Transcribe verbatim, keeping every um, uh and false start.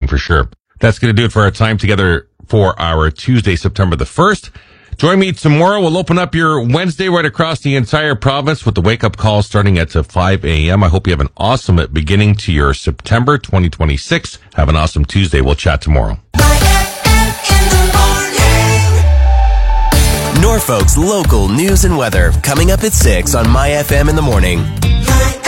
for sure. That's going to do it for our time together for our Tuesday, September the first. Join me tomorrow. We'll open up your Wednesday right across the entire province with the wake-up call starting at five a.m. I hope you have an awesome beginning to your September twenty twenty-six. Have an awesome Tuesday. We'll chat tomorrow. Norfolk's local news and weather coming up at six on My F M in the morning.